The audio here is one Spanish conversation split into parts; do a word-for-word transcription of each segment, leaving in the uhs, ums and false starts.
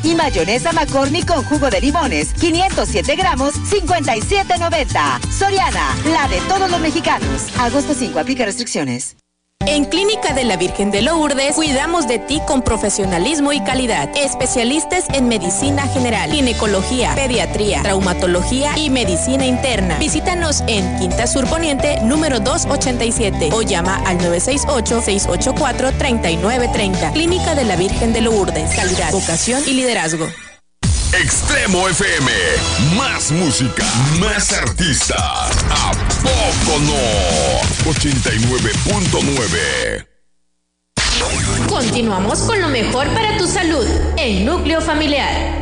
Y mayonesa McCormick con jugo de limones, quinientos siete gramos, cincuenta y siete noventa. Soriana, la de todos los mexicanos. Agosto cinco, aplica restricciones. En Clínica de la Virgen de Lourdes, cuidamos de ti con profesionalismo y calidad. Especialistas en medicina general, ginecología, pediatría, traumatología y medicina interna. Visítanos en Quinta Sur Poniente, número doscientos ochenta y siete o llama al nueve seis ocho, seis ocho cuatro, tres nueve tres cero. Clínica de la Virgen de Lourdes, calidad, vocación y liderazgo. Extremo F M, más música, más artistas. ¿A poco no? ochenta y nueve punto nueve. Continuamos con lo mejor para tu salud, el núcleo familiar.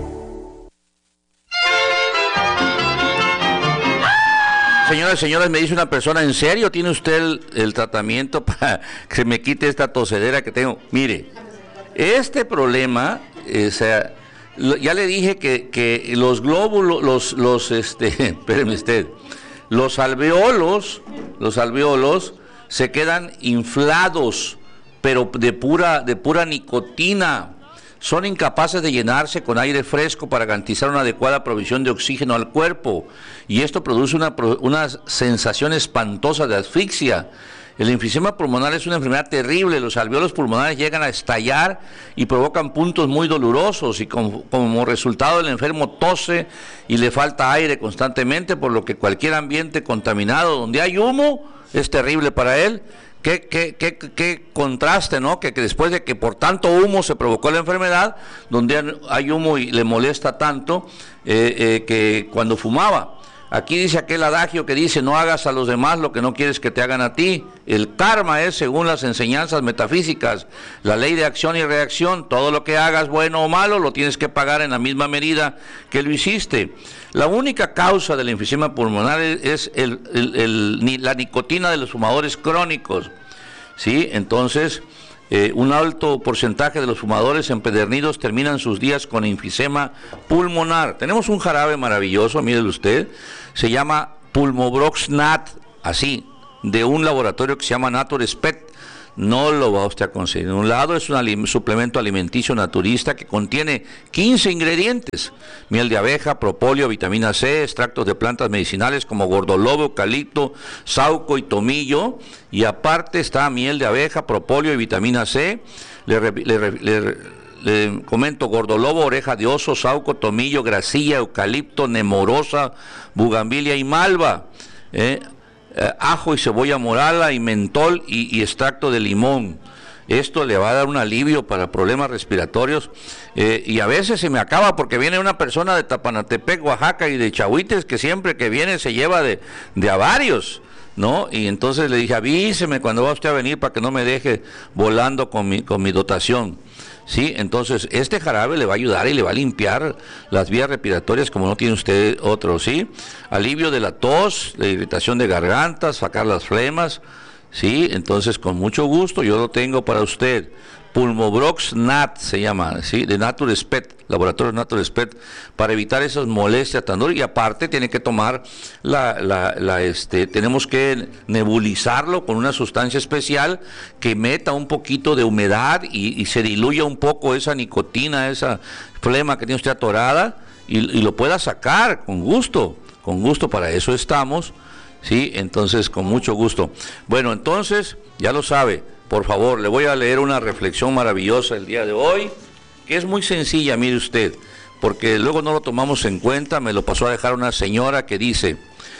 Señoras y señores, me dice una persona, ¿en serio tiene usted el, el tratamiento para que me quite esta tosedera que tengo? Mire, este problema, o sea, ya le dije que, que los glóbulos, los, los, este, espéreme usted, los alveolos, los alveolos se quedan inflados, pero de pura, de pura nicotina. Son incapaces de llenarse con aire fresco para garantizar una adecuada provisión de oxígeno al cuerpo. Y esto produce una, una sensación espantosa de asfixia. El enfisema pulmonar es una enfermedad terrible. Los alveolos pulmonares llegan a estallar y provocan puntos muy dolorosos, y como, como resultado el enfermo tose y le falta aire constantemente, por lo que cualquier ambiente contaminado donde hay humo es terrible para él. Qué, qué, qué, qué contraste, ¿no? Que, que después de que por tanto humo se provocó la enfermedad, donde hay humo y le molesta tanto, eh, eh, que cuando fumaba. Aquí dice aquel adagio que dice: no hagas a los demás lo que no quieres que te hagan a ti. El karma es, según las enseñanzas metafísicas, la ley de acción y reacción. Todo lo que hagas, bueno o malo, lo tienes que pagar en la misma medida que lo hiciste. La única causa del enfisema pulmonar es el, el, el, el, la nicotina de los fumadores crónicos, ¿sí? Entonces, eh, un alto porcentaje de los fumadores empedernidos terminan sus días con enfisema pulmonar. Tenemos un jarabe maravilloso, mire usted, se llama Pulmobrox Nat, así, de un laboratorio que se llama Naturespet. No lo va usted a conseguir. En un lado es un alim- suplemento alimenticio naturista que contiene quince ingredientes: miel de abeja, propóleo, vitamina C, extractos de plantas medicinales como gordolobo, eucalipto, sauco y tomillo, y aparte está miel de abeja, propóleo y vitamina C. Le, re- le, re- le, le comento: gordolobo, oreja de oso, sauco, tomillo, grasilla, eucalipto, nemorosa, bugambilia y malva. ¿eh? Eh, ajo y cebolla morada y mentol y, y extracto de limón. Esto le va a dar un alivio para problemas respiratorios, eh, y a veces se me acaba porque viene una persona de Tapanatepec, Oaxaca, y de Chahuites, que siempre que viene se lleva de, de a varios, ¿no? Y entonces le dije: avíseme cuando va usted a venir para que no me deje volando con mi, con mi dotación. Sí, entonces este jarabe le va a ayudar y le va a limpiar las vías respiratorias como no tiene usted otro, ¿sí? Alivio de la tos, de irritación de garganta, sacar las flemas, ¿sí? Entonces, con mucho gusto yo lo tengo para usted. Pulmobrox Nat se llama, ¿sí? De Naturespet, Laboratorio Naturespet, para evitar esas molestias tan duras. Y aparte tiene que tomar la, la, la, este, tenemos que nebulizarlo con una sustancia especial que meta un poquito de humedad y, y se diluya un poco esa nicotina, esa flema que tiene usted atorada, y, y lo pueda sacar con gusto, con gusto, para eso estamos, ¿sí? Entonces, con mucho gusto. Bueno, entonces, ya lo sabe. Por favor, le voy a leer una reflexión maravillosa el día de hoy, que es muy sencilla, mire usted, porque luego no lo tomamos en cuenta. Me lo pasó a dejar una señora que dice: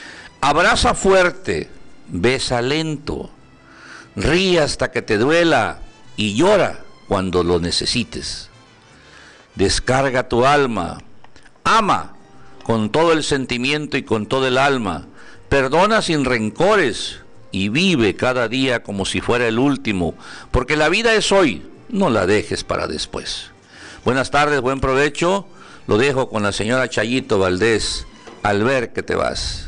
abraza fuerte, besa lento, ríe hasta que te duela y llora cuando lo necesites. Descarga tu alma, ama con todo el sentimiento y con todo el alma, perdona sin rencores, y vive cada día como si fuera el último, porque la vida es hoy, no la dejes para después. Buenas tardes, buen provecho. Lo dejo con la señora Chayito Valdés, al ver que te vas.